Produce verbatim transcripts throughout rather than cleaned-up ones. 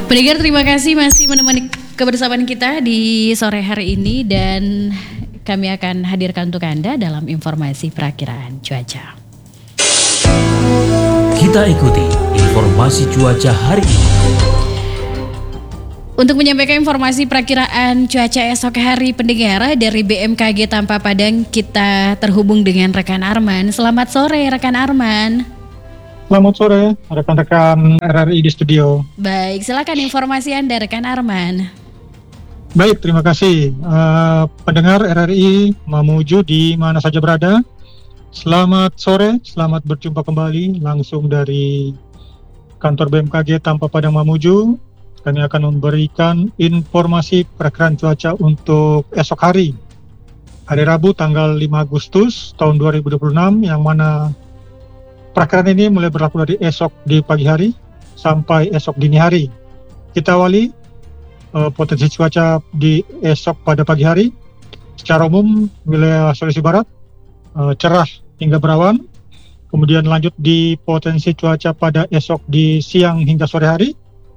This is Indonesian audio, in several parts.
Pendengar, terima kasih masih menemani kebersamaan kita di sore hari ini dan kami akan hadirkan untuk Anda dalam informasi perakiraan cuaca. Kita ikuti informasi cuaca hari ini. Untuk menyampaikan informasi perakiraan cuaca esok hari, pendengar, dari B M K G Tampa Padang kita terhubung dengan rekan Arman. Selamat sore rekan Arman. Selamat sore rekan-rekan R R I di studio. Baik, silakan informasi Anda rekan Arman. Baik, terima kasih. Uh, pendengar R R I Mamuju di mana saja berada. Selamat sore, selamat berjumpa kembali langsung dari kantor B M K G Tampa Padang Mamuju. Kami akan memberikan informasi perakiraan cuaca untuk esok hari. Hari Rabu tanggal lima Agustus tahun dua ribu dua puluh enam, yang mana perakiraan ini mulai berlaku dari esok di pagi hari sampai esok dini hari. Kita awali uh, potensi cuaca di esok pada pagi hari. Secara umum wilayah Sulawesi Barat uh, cerah hingga berawan. Kemudian lanjut di potensi cuaca pada esok di siang hingga sore hari.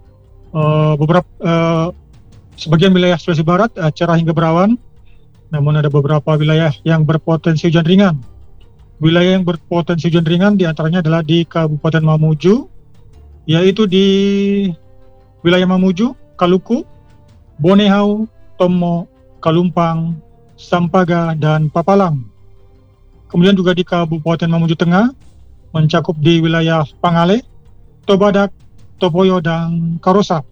Uh, beberapa uh, sebagian wilayah Sulawesi Barat uh, cerah hingga berawan. Namun ada beberapa wilayah yang berpotensi hujan ringan. Wilayah yang berpotensi hujan ringan diantaranya adalah di Kabupaten Mamuju, yaitu di wilayah Mamuju, Kaluku, Bonehau, Tomo, Kalumpang, Sampaga, dan Papalang. Kemudian juga di Kabupaten Mamuju Tengah, mencakup di wilayah Pangale, Tobadak, Topoyo, dan Karosa.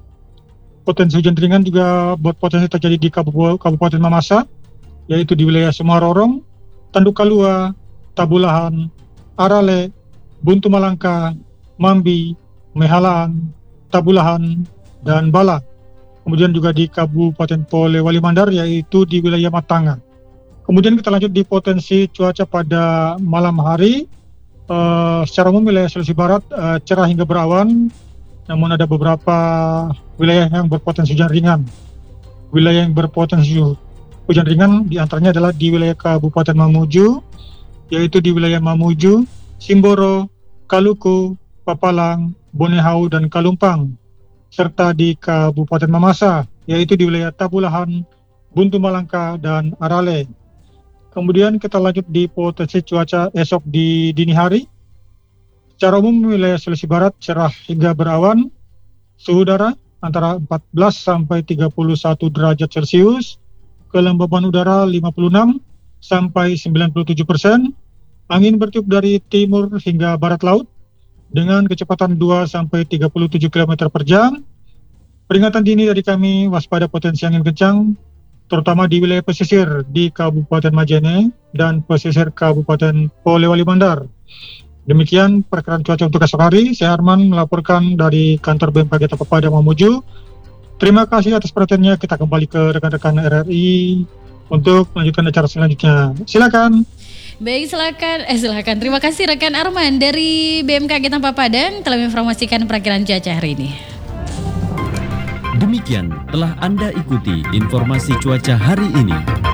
Potensi hujan ringan juga berpotensi terjadi di Kabupaten Mamasa, yaitu di wilayah Semarorong, Tandukalua, Tabulahan, Arale, Buntu Malangka, Mambi, Mehalaan, Tabulahan, dan Bala. Kemudian juga di Kabupaten Polewali Mandar, yaitu di wilayah Matanga. Kemudian kita lanjut di potensi cuaca pada malam hari. Uh, secara umum wilayah Sulawesi Barat uh, cerah hingga berawan, namun ada beberapa wilayah yang berpotensi hujan ringan. Wilayah yang berpotensi hujan ringan diantaranya adalah di wilayah Kabupaten Mamuju, yaitu di wilayah Mamuju, Simboro, Kaluku, Papalang, Bonehau, dan Kalumpang, serta di Kabupaten Mamasa, yaitu di wilayah Tabulahan, Buntu Malangka, dan Arale. Kemudian kita lanjut di potensi cuaca esok di dini hari. Secara umum wilayah Sulawesi Barat cerah hingga berawan, suhu udara antara empat belas sampai tiga puluh satu derajat Celcius, kelembaban udara lima puluh enam sampai sembilan puluh tujuh persen, angin bertiup dari timur hingga barat laut dengan kecepatan dua sampai tiga puluh tujuh kilometer per jam. Peringatan dini dari kami, waspada potensi angin kencang, terutama di wilayah pesisir di Kabupaten Majene dan pesisir Kabupaten Polewali Mandar. Demikian perakiraan cuaca untuk esok hari. Saya Arman melaporkan dari kantor B M K G Tampa Padang Mamuju. Terima kasih atas perhatiannya. Kita kembali ke rekan-rekan R R I untuk melanjutkan acara selanjutnya. Silakan. Baik, silakan. Eh silakan. Terima kasih rekan Arman dari B M K G Tampa Padang telah menginformasikan perakiraan cuaca hari ini. Demikian telah Anda ikuti informasi cuaca hari ini.